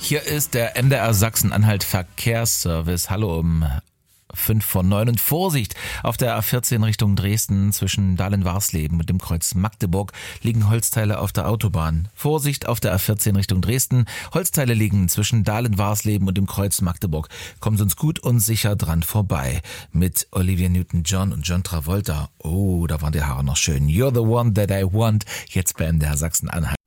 Hier ist der MDR Sachsen-Anhalt Verkehrsservice. Hallo um 8:55 und Vorsicht, auf der A14 Richtung Dresden zwischen Dahlen-Warsleben und dem Kreuz Magdeburg liegen Holzteile auf der Autobahn. Vorsicht auf der A14 Richtung Dresden, Holzteile liegen zwischen Dahlen-Warsleben und dem Kreuz Magdeburg. Kommen Sie uns gut und sicher dran vorbei. Mit Olivia Newton-John und John Travolta. Oh, da waren die Haare noch schön. You're the one that I want. Jetzt bei MDR Sachsen-Anhalt.